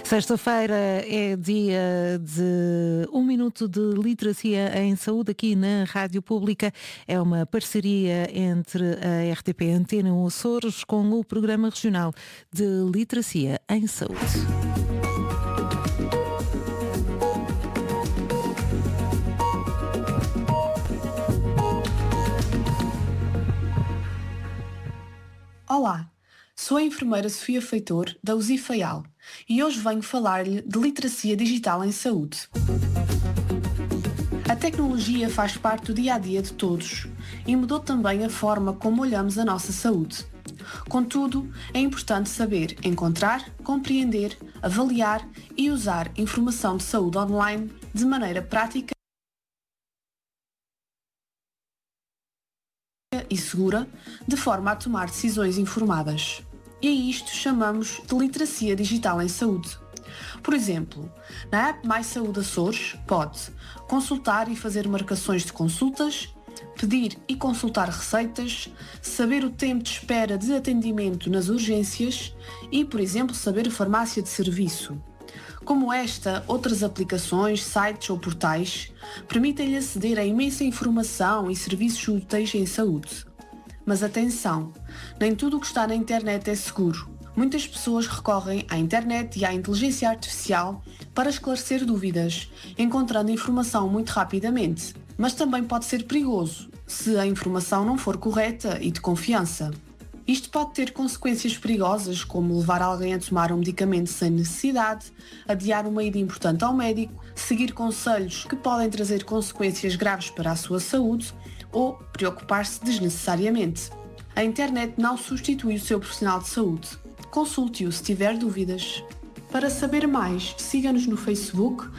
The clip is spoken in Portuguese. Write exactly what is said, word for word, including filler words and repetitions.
Sexta-feira é dia de um minuto de literacia em saúde aqui na Rádio Pública. É uma parceria entre a R T P Antena Açores com o Programa Regional de Literacia em Saúde. Olá, sou a enfermeira Sofia Feitor, da U S I Faial, e hoje venho falar-lhe de literacia digital em saúde. A tecnologia faz parte do dia-a-dia de todos e mudou também a forma como olhamos a nossa saúde. Contudo, é importante saber encontrar, compreender, avaliar e usar informação de saúde online de maneira prática e segura, de forma a tomar decisões informadas. E a isto chamamos de literacia digital em saúde. Por exemplo, na app Mais Saúde Açores pode consultar e fazer marcações de consultas, pedir e consultar receitas, saber o tempo de espera de atendimento nas urgências e, por exemplo, saber a farmácia de serviço. Como esta, outras aplicações, sites ou portais permitem-lhe aceder a imensa informação e serviços úteis em saúde. Mas atenção, nem tudo o que está na internet é seguro. Muitas pessoas recorrem à internet e à inteligência artificial para esclarecer dúvidas, encontrando informação muito rapidamente. Mas também pode ser perigoso, se a informação não for correta e de confiança. Isto pode ter consequências perigosas, como levar alguém a tomar um medicamento sem necessidade, adiar uma ida importante ao médico, seguir conselhos que podem trazer consequências graves para a sua saúde ou preocupar-se desnecessariamente. A internet não substitui o seu profissional de saúde. Consulte-o se tiver dúvidas. Para saber mais, siga-nos no Facebook